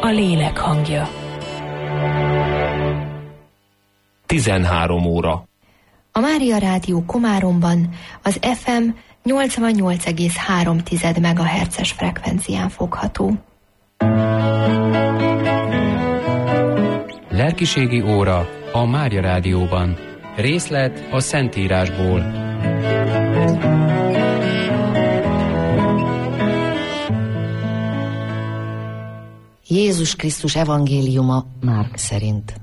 a lélek hangja. 13 óra. A Mária Rádió Komáromban az FM 88,3 MHz-es frekvencián fogható. Lelkiségi óra a Mária Rádióban. Részlet a Szentírásból. Jézus Krisztus evangéliuma Márk szerint.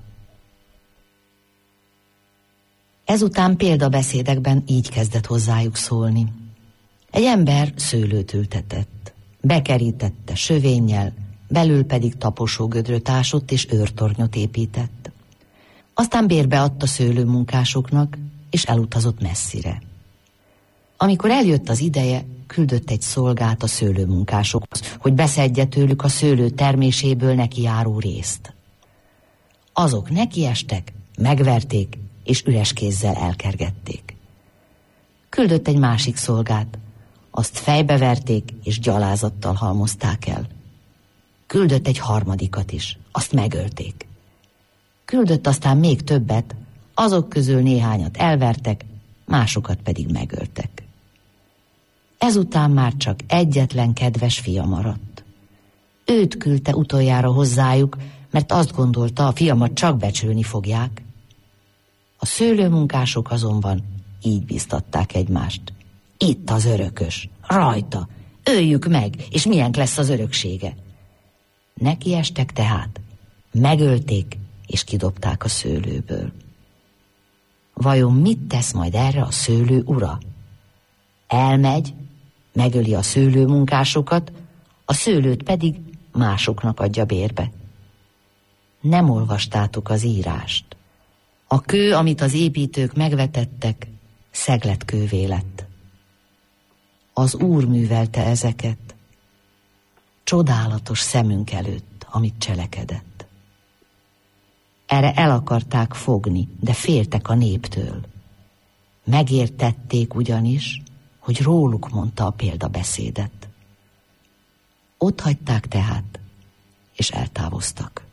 Ezután példabeszédekben így kezdett hozzájuk szólni. Egy ember szőlőt ültetett, bekerítette sövénnyel, belül pedig taposógödröt ásott és őrtornyot épített. Aztán bérbe adta szőlőmunkásoknak, és elutazott messzire. Amikor eljött az ideje, küldött egy szolgát a szőlőmunkásokhoz, hogy beszedje tőlük a szőlő terméséből neki járó részt. Azok nekiestek, megverték, és üres kézzel elkergették. Küldött egy másik szolgát, azt fejbeverték, és gyalázattal halmozták el. Küldött egy harmadikat is, azt megölték. Küldött aztán még többet, azok közül néhányat elvertek, másokat pedig megöltek. Ezután már csak egyetlen kedves fia maradt. Őt küldte utoljára hozzájuk, mert azt gondolta, a fiamat csak becsülni fogják. A szőlőmunkások azonban így biztatták egymást. Itt az örökös, rajta, öljük meg, és milyen lesz az öröksége. Nekiestek tehát, megölték, és kidobták a szőlőből. Vajon mit tesz majd erre a szőlő ura? Elmegy, megöli a szőlőmunkásokat, a szőlőt pedig másoknak adja bérbe. Nem olvastátok az írást. A kő, amit az építők megvetettek, szegletkővé lett. Az Úr művelte ezeket. Csodálatos szemünk előtt, amit cselekedett. Erre el akarták fogni, de féltek a néptől. Megértették ugyanis, hogy róluk mondta a példabeszédet. Ott hagyták tehát, és eltávoztak.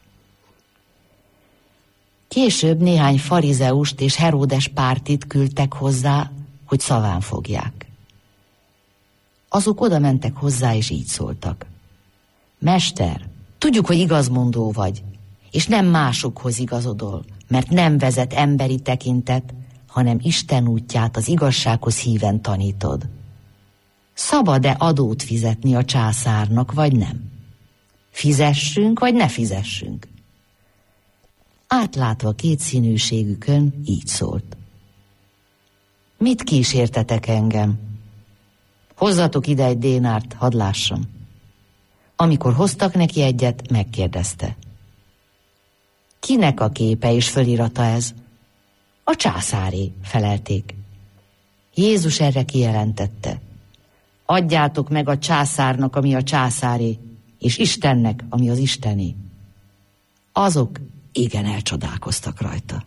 Később néhány farizeust és Heródes pártit küldtek hozzá, hogy szaván fogják. Azok oda mentek hozzá, és így szóltak. Mester, tudjuk, hogy igazmondó vagy, és nem másokhoz igazodol, mert nem vezet emberi tekintet, hanem Isten útját az igazsághoz híven tanítod. Szabad-e adót fizetni a császárnak, vagy nem? Fizessünk, vagy ne fizessünk? Átlátva kétszínűségükön így szólt. Mit kísértetek engem? Hozzatok ide egy dénárt, hadd lássam. Amikor hoztak neki egyet, megkérdezte. Kinek a képe és fölirata ez? A császáré, felelték. Jézus erre kijelentette. Adjátok meg a császárnak, ami a császáré, és Istennek, ami az Istené. Azok igen elcsodálkoztak rajta.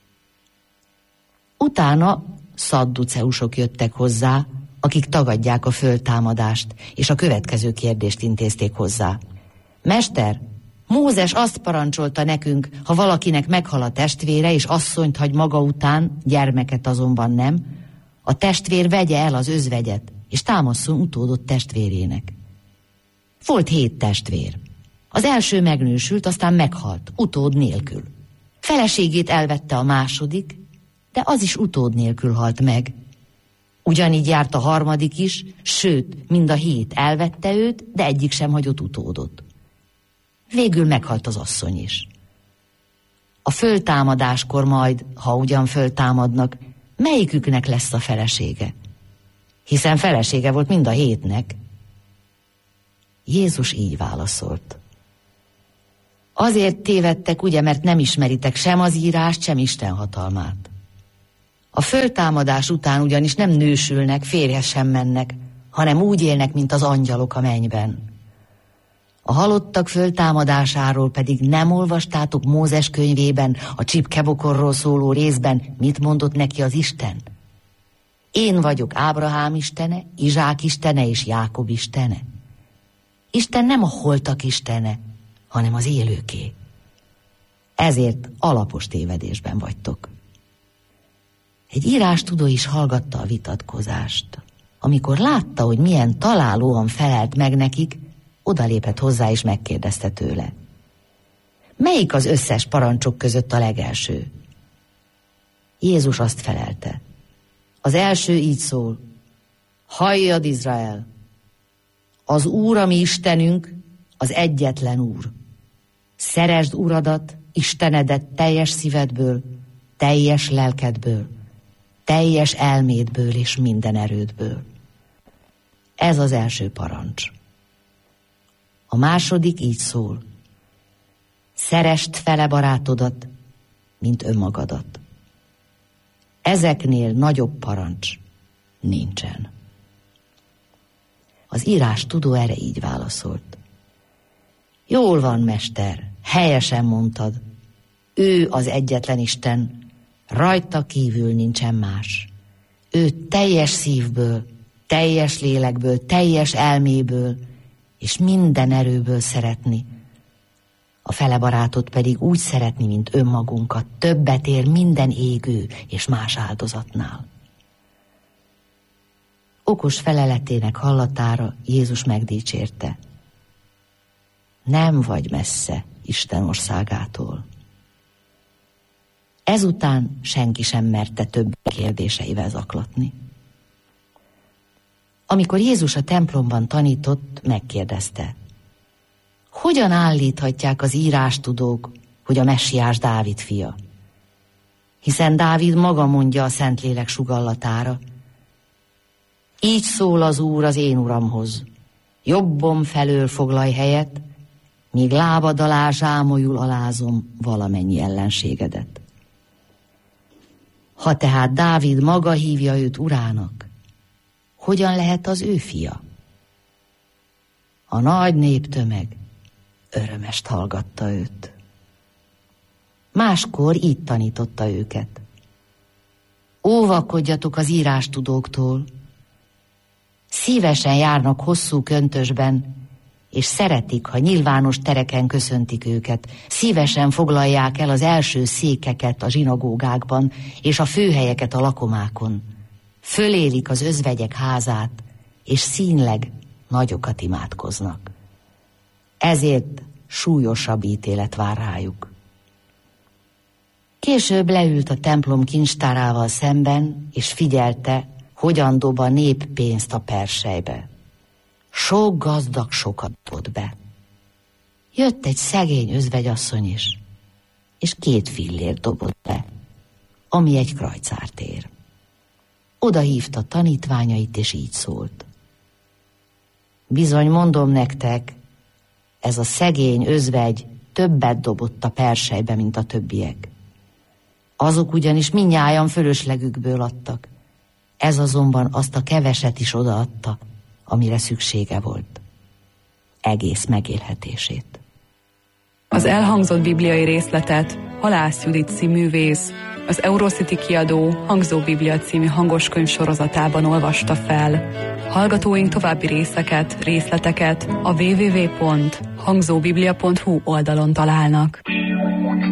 Utána szadduceusok jöttek hozzá, akik tagadják a föltámadást, és a következő kérdést intézték hozzá. Mester, Mózes azt parancsolta nekünk, ha valakinek meghal a testvére, és asszonyt hagy maga után, gyermeket azonban nem, a testvér vegye el az özvegyet, és támasszon utódot testvérének. Volt 7 testvér. Az első megnősült, aztán meghalt, utód nélkül. Feleségét elvette a második, de az is utód nélkül halt meg. Ugyanígy járt a harmadik is, sőt, mind a 7 elvette őt, de egyik sem hagyott utódot. Végül meghalt az asszony is. A föltámadáskor majd, ha ugyan föltámadnak, melyiküknek lesz a felesége? Hiszen felesége volt mind a 7-nek. Jézus így válaszolt. Azért tévedtek, ugye, mert nem ismeritek sem az írást, sem Isten hatalmát. A föltámadás után ugyanis nem nősülnek, férjhez sem mennek, hanem úgy élnek, mint az angyalok a mennyben. A halottak föltámadásáról pedig nem olvastátok Mózes könyvében, a csipkebokorról szóló részben, mit mondott neki az Isten? Én vagyok Ábrahám istene, Izsák istene és Jákob istene. Isten nem a holtak istene, hanem az élőké. Ezért alapos tévedésben vagytok. Egy írástudó is hallgatta a vitatkozást. Amikor látta, hogy milyen találóan felelt meg nekik, odalépett hozzá és megkérdezte tőle. Melyik az összes parancsok között a legelső? Jézus azt felelte. Az első így szól. Halljad, Izrael! Az Úr, a mi Istenünk, az egyetlen Úr. Szeresd Uradat, Istenedet teljes szívedből, teljes lelkedből, teljes elmédből és minden erődből. Ez az első parancs. A második így szól. Szeresd fele barátodat, mint önmagadat. Ezeknél nagyobb parancs nincsen. Az írástudó erre így válaszolt. Jól van, mester, helyesen mondtad. Ő az egyetlen Isten, rajta kívül nincsen más. Ő teljes szívből, teljes lélekből, teljes elméből és minden erőből szeretni. A fele barátot pedig úgy szeretni, mint önmagunkat, többet ér minden égő és más áldozatnál. Okos feleletének hallatára Jézus megdicsérte. Nem vagy messze Isten országától. Ezután senki sem merte több kérdéseivel zaklatni. Amikor Jézus a templomban tanított, megkérdezte. Hogyan állíthatják az írástudók, hogy a messiás Dávid fia? Hiszen Dávid maga mondja a Szentlélek sugallatára. Így szól az Úr az én uramhoz. Jobbom felől foglalj helyet, míg lábad alá zsámolyul alázom valamennyi ellenségedet. Ha tehát Dávid maga hívja őt urának, hogyan lehet az ő fia? A nagy néptömeg örömest hallgatta őt. Máskor így tanította őket. Óvakodjatok az írástudóktól. Szívesen járnak hosszú köntösben, és szeretik, ha nyilvános tereken köszöntik őket. Szívesen foglalják el az első székeket a zsinagógákban, és a főhelyeket a lakomákon. Fölélik az özvegyek házát, és színleg nagyokat imádkoznak. Ezért súlyosabb ítélet vár rájuk. Később leült a templom kincstárával szemben, és figyelte, hogyan dob a nép pénzt a perselybe. Sok gazdag sokat dobott be. Jött egy szegény özvegyasszony is, és 2 fillért dobott be, ami egy krajcárt ér. Oda hívta tanítványait, és így szólt. Bizony mondom nektek, ez a szegény özvegy többet dobott a perselybe, mint a többiek. Azok ugyanis mindnyájan fölöslegükből adtak. Ez azonban azt a keveset is odaadta, amire szüksége volt. Egész megélhetését. Az elhangzott bibliai részletet Halász Judit színművész, az Eurocity kiadó Hangzó Biblia című hangoskönyv sorozatában olvasta fel. Hallgatóink további részleteket a www.hangzóbiblia.hu oldalon találnak.